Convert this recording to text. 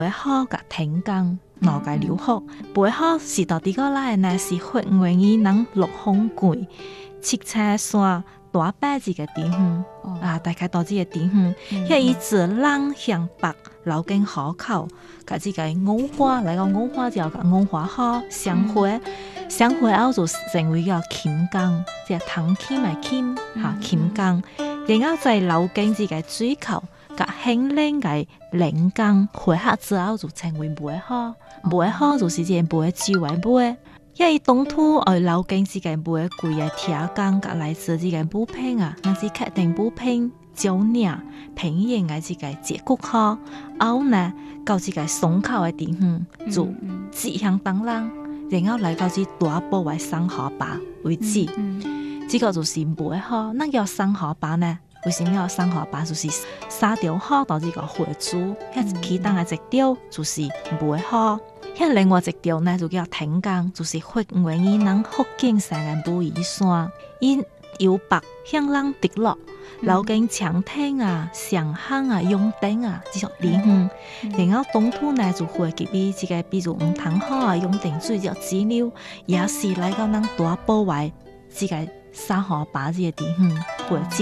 背好甲停工，脑甲留好。背好是到底个来呢？是血原因人落风贵，七彩山大摆一个地方啊，大概到这个地方，遐伊自人向北流经河口，甲这个五花来个五花就甲五花好相会，相会后就成为个琴工，即个藤琴的琴哈琴工，然后再流经这个水口。甲兴lên cái冷工回合之後就成為梅河，梅河就是這個梅樹的梅。因為當初流經這個梅貴嘅鐵工，甲來自這個補品啊，那是確定補品招領平原嘅這個結局好，後呢到這個松口嘅地方就指向東人，然後來到這大埔嘅三河壩為止，這個就是梅河。那叫三河壩呢？為什麼要三河壩？就是三條河到這個河珠，其中嘅一條就是梅河，另外一條呢就叫停工，就是血原因人福建山嘅武夷山，因由北向南直落，流經長汀啊、上巷啊、永定啊這種地方，然後東土呢就會給予這個比如梧桐河啊、永定水叫支流，也是來到咱大埔灣這個三河壩這個地方會